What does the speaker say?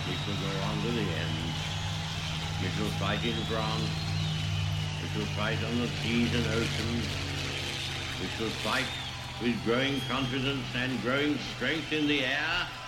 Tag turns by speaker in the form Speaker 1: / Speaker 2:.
Speaker 1: We shall go on to the end. We shall fight in France. We shall fight on the seas and oceans. We shall fight with growing confidence and growing strength in the air.